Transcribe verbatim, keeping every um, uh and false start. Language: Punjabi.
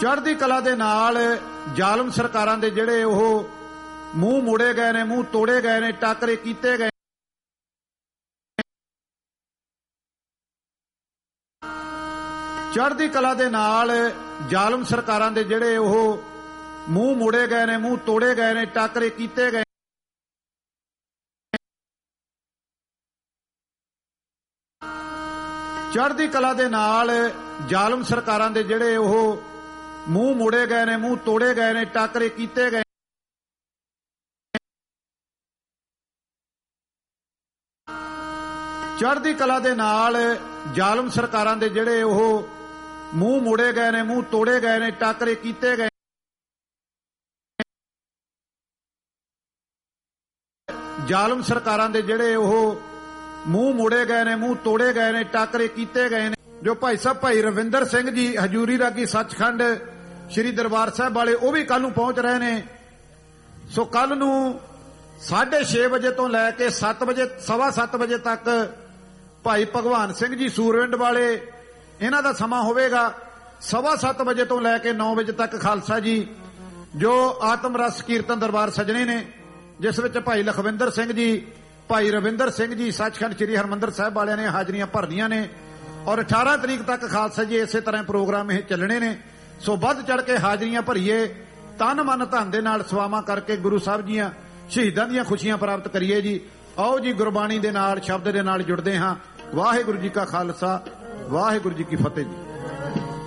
ਚੜ੍ਹਦੀ ਕਲਾ ਦੇ ਨਾਲ ਜ਼ਾਲਮ ਸਰਕਾਰਾਂ ਦੇ ਜਿਹੜੇ ਉਹ ਮੂੰਹ ਮੋੜੇ ਗਏ ਨੇ, ਮੂੰਹ ਤੋੜੇ ਗਏ ਨੇ, ਟਾਕਰੇ ਕੀਤੇ ਗਏ। ਚੜ੍ਹਦੀ ਕਲਾ ਦੇ ਨਾਲ ਜ਼ਾਲਮ ਸਰਕਾਰਾਂ ਦੇ ਜਿਹੜੇ ਉਹ ਮੂੰਹ ਮੋੜੇ ਗਏ ਨੇ, ਮੂੰਹ ਤੋੜੇ ਗਏ ਨੇ, ਟਾਕਰੇ ਕੀਤੇ ਗਏ। ਚੜ੍ਹਦੀ ਕਲਾ ਦੇ ਨਾਲ ਜ਼ਾਲਮ ਸਰਕਾਰਾਂ ਦੇ ਜਿਹੜੇ ਉਹ ਮੂੰਹ ਮੋੜੇ ਗਏ ਨੇ, ਮੂੰਹ ਤੋੜੇ ਗਏ ਨੇ, ਟਾਕਰੇ ਕੀਤੇ ਗਏ। ਚੜ੍ਹਦੀ ਕਲਾ ਦੇ ਨਾਲ ਜ਼ਾਲਮ ਸਰਕਾਰਾਂ ਦੇ ਜਿਹੜੇ ਉਹ ਮੂੰਹ ਮੋੜੇ ਗਏ ਨੇ, ਮੂੰਹ ਤੋੜੇ ਗਏ ਨੇ, ਟਾਕਰੇ ਕੀਤੇ ਗਏ। ਜ਼ਾਲਮ ਸਰਕਾਰਾਂ ਦੇ ਜਿਹੜੇ ਉਹ ਮੂੰਹ ਮੋੜੇ ਗਏ ਨੇ, ਮੂੰਹ ਤੋੜੇ ਗਏ ਨੇ, ਟਾਕਰੇ ਕੀਤੇ ਗਏ ਨੇ। ਜੋ ਭਾਈ ਸਾਹਿਬ ਭਾਈ ਰਵਿੰਦਰ ਸਿੰਘ ਜੀ ਹਜੂਰੀ ਰਾਗੀ ਸੱਚਖੰਡ ਸ੍ਰੀ ਦਰਬਾਰ ਸਾਹਿਬ ਵਾਲੇ, ਉਹ ਵੀ ਕੱਲ ਨੂੰ ਪਹੁੰਚ ਰਹੇ ਨੇ। ਸੋ ਕੱਲ ਨੂੰ ਸਾਢੇ ਛੇ ਵਜੇ ਤੋਂ ਲੈ ਕੇ ਸੱਤ ਵਜੇ ਸਵਾ ਸੱਤ ਵਜੇ ਤੱਕ ਭਾਈ ਭਗਵਾਨ ਸਿੰਘ ਜੀ ਸੂਰਵਿੰਡ ਵਾਲੇ, ਇਹਨਾਂ ਦਾ ਸਮਾਂ ਹੋਵੇਗਾ। ਸਵਾ ਸੱਤ ਵਜੇ ਤੋਂ ਲੈ ਕੇ ਨੌ ਵਜੇ ਤੱਕ ਖਾਲਸਾ ਜੀ ਜੋ ਆਤਮ ਰਸ ਕੀਰਤਨ ਦਰਬਾਰ ਸਜਣੇ ਨੇ, ਜਿਸ ਵਿੱਚ ਭਾਈ ਲਖਵਿੰਦਰ ਸਿੰਘ ਜੀ, ਭਾਈ ਰਵਿੰਦਰ ਸਿੰਘ ਜੀ ਸੱਚਖੰਡ ਸ੍ਰੀ ਹਰਿਮੰਦਰ ਸਾਹਿਬ ਵਾਲਿਆਂ ਨੇ ਹਾਜ਼ਰੀਆਂ ਭਰਨੀਆਂ ਨੇ। ਔਰ ਅਠਾਰਾਂ ਤਰੀਕ ਤੱਕ ਖਾਲਸਾ ਜੀ ਇਸੇ ਤਰ੍ਹਾਂ ਪ੍ਰੋਗਰਾਮ ਇਹ ਚੱਲਣੇ ਨੇ। ਸੋ ਵੱਧ ਚੜ ਕੇ ਹਾਜ਼ਰੀਆਂ ਭਰੀਏ, ਤਨ ਮਨ ਧਨ ਦੇ ਨਾਲ ਸੇਵਾਵਾਂ ਕਰਕੇ ਗੁਰੂ ਸਾਹਿਬ ਜੀਆਂ ਸ਼ਹੀਦਾਂ ਦੀਆਂ ਖੁਸ਼ੀਆਂ ਪ੍ਰਾਪਤ ਕਰੀਏ ਜੀ। ਆਓ ਜੀ ਗੁਰਬਾਣੀ ਦੇ ਨਾਲ, ਸ਼ਬਦ ਦੇ ਨਾਲ ਜੁੜਦੇ ਹਾਂ। ਵਾਹਿਗੁਰੂ ਜੀ ਕਾ ਖਾਲਸਾ, ਵਾਹਿਗੁਰੂ ਜੀ ਕੀ ਫਤਿਹ ਜੀ।